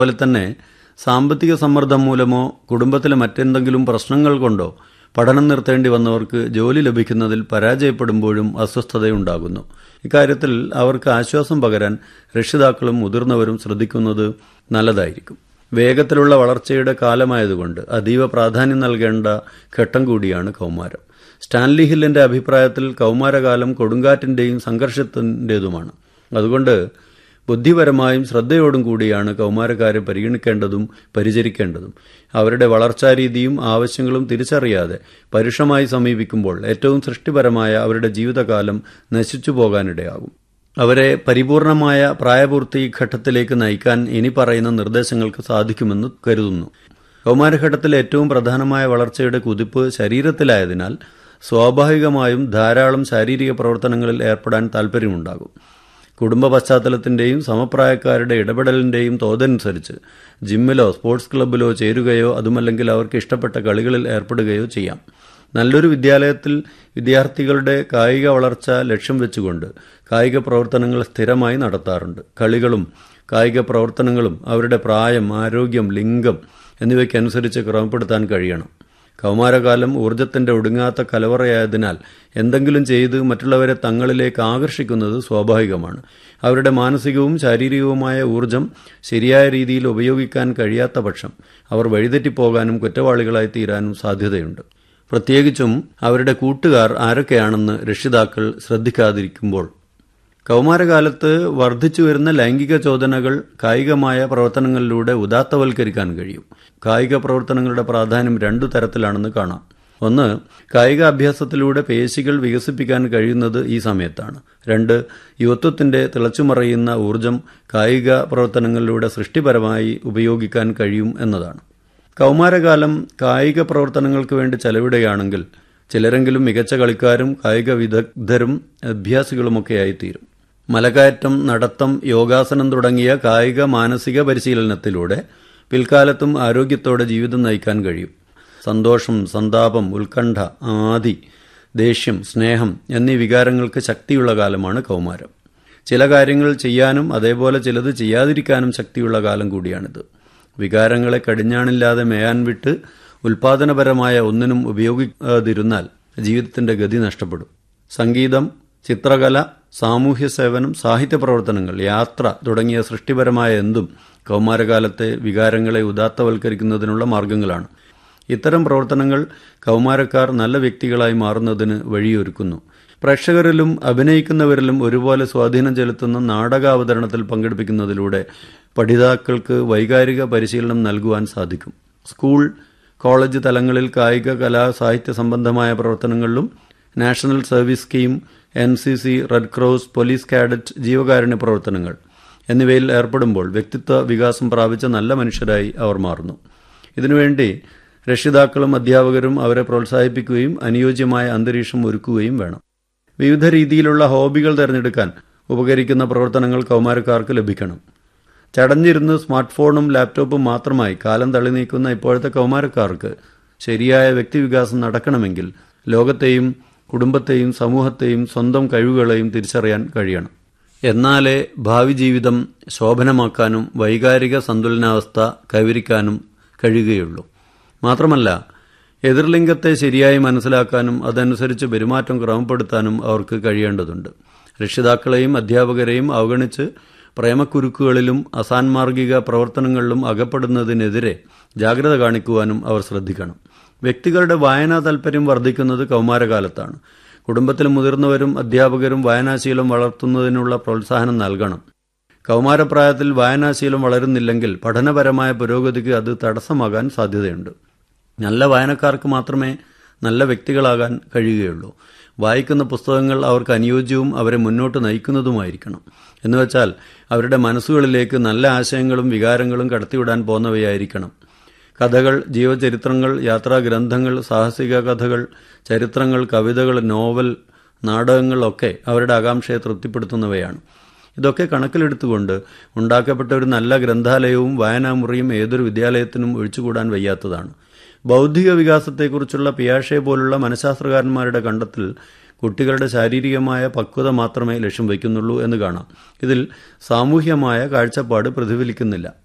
അതുപോലെ തന്നെ സാമ്പത്തിക സമ്മർദ്ദം മൂലമോ കുടുംബത്തിലെ മറ്റെന്തെങ്കിലും പ്രശ്നങ്ങൾ കൊണ്ടോ പഠനം നിർത്തേണ്ടി വന്നവർക്ക് ജോലി ലഭിക്കുന്നതിൽ പരാജയപ്പെടുമ്പോഴും അസ്വസ്ഥതയുണ്ടാകുന്നു. ഇക്കാര്യത്തിൽ അവർക്ക് ആശ്വാസം പകരാൻ രക്ഷിതാക്കളും മുതിർന്നവരും ശ്രദ്ധിക്കുന്നത് നല്ലതായിരിക്കും. വേഗത്തിലുള്ള വളർച്ചയുടെ കാലമായതുകൊണ്ട് അതീവ പ്രാധാന്യം നൽകേണ്ട ഘട്ടം കൂടിയാണ് കൗമാരം. സ്റ്റാൻലി ഹില്ലിന്റെ അഭിപ്രായത്തിൽ കൗമാരകാലം കൊടുങ്കാറ്റിന്റെയും സംഘർഷത്തിന്റേതുമാണ്. അതുകൊണ്ട് ബുദ്ധിപരമായും ശ്രദ്ധയോടും കൂടിയാണ് കൗമാരക്കാരെ പരിഗണിക്കേണ്ടതും പരിചരിക്കേണ്ടതും. അവരുടെ വളർച്ചാരീതിയും ആവശ്യങ്ങളും തിരിച്ചറിയാതെ പരുഷമായി സമീപിക്കുമ്പോൾ ഏറ്റവും സൃഷ്ടിപരമായ അവരുടെ ജീവിതകാലം നശിച്ചു പോകാനിടയാകും. അവരെ പരിപൂർണമായ പ്രായപൂർത്തി ഘട്ടത്തിലേക്ക് നയിക്കാൻ ഇനി പറയുന്ന നിർദ്ദേശങ്ങൾക്ക് സാധിക്കുമെന്ന് കരുതുന്നു. കൗമാരഘട്ടത്തിലെ ഏറ്റവും പ്രധാനമായ വളർച്ചയുടെ കുതിപ്പ് ശരീരത്തിലായതിനാൽ സ്വാഭാവികമായും ധാരാളം ശാരീരിക പ്രവർത്തനങ്ങളിൽ ഏർപ്പെടാൻ താൽപ്പര്യമുണ്ടാകും. കുടുംബ പശ്ചാത്തലത്തിന്റെയും സമപ്രായക്കാരുടെ ഇടപെടലിന്റെയും തോതനുസരിച്ച് ജിമ്മിലോ സ്പോർട്സ് ക്ലബ്ബിലോ ചേരുകയോ അതുമല്ലെങ്കിൽ അവർക്ക് ഇഷ്ടപ്പെട്ട കളികളിൽ ഏർപ്പെടുകയോ ചെയ്യാം. നല്ലൊരു വിദ്യാലയത്തിൽ വിദ്യാർത്ഥികളുടെ കായിക വളർച്ച ലക്ഷ്യം വെച്ചുകൊണ്ട് കായിക പ്രവർത്തനങ്ങൾ സ്ഥിരമായി നടത്താറുണ്ട്. കളികളും കായിക പ്രവർത്തനങ്ങളും അവരുടെ പ്രായം, ആരോഗ്യം, ലിംഗം എന്നിവയ്ക്കനുസരിച്ച് ക്രമപ്പെടുത്താൻ കഴിയണം. കൗമാരകാലം ഊർജത്തിന്റെ ഒടുങ്ങാത്ത കലവറയായതിനാൽ എന്തെങ്കിലും ചെയ്ത് മറ്റുള്ളവരെ തങ്ങളിലേക്ക് ആകർഷിക്കുന്നത് സ്വാഭാവികമാണ്. അവരുടെ മാനസികവും ശാരീരികവുമായ ഊർജം ശരിയായ രീതിയിൽ ഉപയോഗിക്കാൻ കഴിയാത്ത പക്ഷം അവർ വഴിതെറ്റിപ്പോകാനും കുറ്റവാളികളായി തീരാനും സാധ്യതയുണ്ട്. പ്രത്യേകിച്ചും അവരുടെ കൂട്ടുകാർ ആരൊക്കെയാണെന്ന് രക്ഷിതാക്കൾ ശ്രദ്ധിക്കാതിരിക്കുമ്പോൾ. കൗമാരകാലത്ത് വർദ്ധിച്ചുവരുന്ന ലൈംഗിക ചോദനകൾ കായികമായ പ്രവർത്തനങ്ങളിലൂടെ ഉദാത്തവൽക്കരിക്കാൻ കഴിയും. കായിക പ്രവർത്തനങ്ങളുടെ പ്രാധാന്യം രണ്ടു തരത്തിലാണെന്ന് കാണാം. ഒന്ന്, കായിക അഭ്യാസത്തിലൂടെ പേശികൾ വികസിപ്പിക്കാൻ കഴിയുന്നത് ഈ സമയത്താണ്. രണ്ട്, യുവത്വത്തിന്റെ തിളച്ചുമറയുന്ന ഊർജം കായിക പ്രവർത്തനങ്ങളിലൂടെ സൃഷ്ടിപരമായി ഉപയോഗിക്കാൻ കഴിയും എന്നതാണ്. കൗമാരകാലം കായിക പ്രവർത്തനങ്ങൾക്ക് വേണ്ടി ചെലവിടുകയാണെങ്കിൽ ചിലരെങ്കിലും മികച്ച കളിക്കാരും കായിക വിദഗ്ധരും അഭ്യാസികളുമൊക്കെയായിത്തീരും. മലകയറ്റം, നടത്തം, യോഗാസനം തുടങ്ങിയ കായിക മാനസിക പരിശീലനത്തിലൂടെ പിൽക്കാലത്തും ആരോഗ്യത്തോടെ ജീവിതം നയിക്കാൻ കഴിയും. സന്തോഷം, സന്താപം, ഉത്കണ്ഠ, ആദി, ദേഷ്യം, സ്നേഹം എന്നീ വികാരങ്ങൾക്ക് ശക്തിയുള്ള കാലമാണ് കൗമാരം. ചില കാര്യങ്ങൾ ചെയ്യാനും അതേപോലെ ചിലത് ചെയ്യാതിരിക്കാനും ശക്തിയുള്ള കാലം കൂടിയാണിത്. വികാരങ്ങളെ കടിഞ്ഞാണില്ലാതെ മേയാൻ വിട്ട് ഉൽപാദനപരമായ ഒന്നിനും ഉപയോഗിക്കാതിരുന്നാൽ ജീവിതത്തിന്റെ ഗതി നഷ്ടപ്പെടും. സംഗീതം, ചിത്രകല, സാമൂഹ്യ സേവനം, സാഹിത്യ പ്രവർത്തനങ്ങൾ, യാത്ര തുടങ്ങിയ സൃഷ്ടിപരമായ എന്തും കൗമാരകാലത്തെ വികാരങ്ങളെ ഉദാത്തവൽക്കരിക്കുന്നതിനുള്ള മാർഗങ്ങളാണ്. ഇത്തരം പ്രവർത്തനങ്ങൾ കൗമാരക്കാർ നല്ല വ്യക്തികളായി മാറുന്നതിന് വഴിയൊരുക്കുന്നു. പ്രേക്ഷകരിലും അഭിനയിക്കുന്നവരിലും ഒരുപോലെ സ്വാധീനം ചെലുത്തുന്ന നാടകാവതരണത്തിൽ പങ്കെടുപ്പിക്കുന്നതിലൂടെ പഠിതാക്കൾക്ക് വൈകാരിക പരിശീലനം നൽകുവാൻ സാധിക്കും. സ്കൂൾ, കോളേജ് തലങ്ങളിൽ കായിക, കലാ, സാഹിത്യ സംബന്ധമായ പ്രവർത്തനങ്ങളിലും national service scheme, NCC, red cross, police cadet, ജീവകാരുണ്യ പ്രവർത്തനങ്ങൾ എന്നിവയിൽ ഏർപ്പെടുമ്പോൾ വ്യക്തിത്വ വികാസം പ്രാപിച്ച നല്ല മനുഷ്യരായി അവർ മാറുന്നു. ഇതിനുവേണ്ടി രക്ഷിതാക്കളും അധ്യാപകരും അവരെ പ്രോത്സാഹിപ്പിക്കുകയും അനുയോജ്യമായ അന്തരീക്ഷം ഒരുക്കുകയും വേണം. വിവിധ രീതിയിലുള്ള ഹോബികൾ തിരഞ്ഞെടുക്കാൻ ഉപകരിക്കുന്ന പ്രവർത്തനങ്ങൾ കൗമാരക്കാർക്ക് ലഭിക്കണം. ചടഞ്ഞിരുന്ന് സ്മാർട്ട് ഫോണും ലാപ്ടോപ്പും മാത്രമായി കാലം തള്ളി നീക്കുന്ന ഇപ്പോഴത്തെ കൗമാരക്കാർക്ക് ശരിയായ വ്യക്തിവികാസം നടക്കണമെങ്കിൽ ലോകത്തെയും കുടുംബത്തെയും സമൂഹത്തെയും സ്വന്തം കഴിവുകളെയും തിരിച്ചറിയാൻ കഴിയണം. എന്നാലേ ഭാവി ജീവിതം ശോഭനമാക്കാനും വൈകാരിക സന്തുലനാവസ്ഥ കൈവരിക്കാനും കഴിയുകയുള്ളൂ. മാത്രമല്ല, എതിർലിംഗത്തെ ശരിയായി മനസ്സിലാക്കാനും അതനുസരിച്ച് പെരുമാറ്റം ക്രമപ്പെടുത്താനും അവർക്ക് കഴിയേണ്ടതുണ്ട്. രക്ഷിതാക്കളെയും അധ്യാപകരെയും അവഗണിച്ച് പ്രേമക്കുരുക്കുകളിലും അസാൻമാർഗിക പ്രവർത്തനങ്ങളിലും അകപ്പെടുന്നതിനെതിരെ ജാഗ്രത കാണിക്കുവാനും അവർ ശ്രദ്ധിക്കണം. വ്യക്തികളുടെ വായനാ താൽപര്യം വർദ്ധിക്കുന്നത് കൗമാരകാലത്താണ്. കുടുംബത്തിലെ മുതിർന്നവരും അധ്യാപകരും വായനാശീലം വളർത്തുന്നതിനുള്ള പ്രോത്സാഹനം നൽകണം. കൗമാരപ്രായത്തിൽ വായനാശീലം വളരുന്നില്ലെങ്കിൽ പഠനപരമായ പുരോഗതിക്ക് അത് തടസ്സമാകാൻ സാധ്യതയുണ്ട്. നല്ല വായനക്കാർക്ക് മാത്രമേ നല്ല വ്യക്തികളാകാൻ കഴിയുകയുള്ളൂ. വായിക്കുന്ന പുസ്തകങ്ങൾ അവർക്ക് അനുയോജ്യവും അവരെ മുന്നോട്ട് നയിക്കുന്നതുമായിരിക്കണം. എന്നുവെച്ചാൽ അവരുടെ മനസ്സുകളിലേക്ക് നല്ല ആശയങ്ങളും വികാരങ്ങളും കടത്തിവിടാൻ പോന്നവയായിരിക്കണം. കഥകൾ, ജീവചരിത്രങ്ങൾ, യാത്രാഗ്രന്ഥങ്ങൾ, സാഹസിക കഥകൾ, ചരിത്രങ്ങൾ, കവിതകൾ, നോവൽ, നാടകങ്ങൾ ഒക്കെ അവരുടെ ആകാംക്ഷയെ തൃപ്തിപ്പെടുത്തുന്നവയാണ്. ഇതൊക്കെ കണക്കിലെടുത്തുകൊണ്ട് ഉണ്ടാക്കപ്പെട്ട ഒരു നല്ല ഗ്രന്ഥാലയവും വായനാമുറിയും ഏതൊരു വിദ്യാലയത്തിനും ഒഴിച്ചുകൂടാൻ വയ്യാത്തതാണ്. ബൗദ്ധിക വികാസത്തെക്കുറിച്ചുള്ള പിയാഷെ പോലുള്ള മനഃശാസ്ത്രകാരന്മാരുടെ കണ്ടെത്തൽ കുട്ടികളുടെ ശാരീരികമായ പക്വത മാത്രമേ ലക്ഷ്യം വയ്ക്കുന്നുള്ളൂ എന്ന് കാണാം. ഇതിൽ സാമൂഹ്യമായ കാഴ്ചപ്പാട് പ്രതിഫലിക്കുന്നില്ല.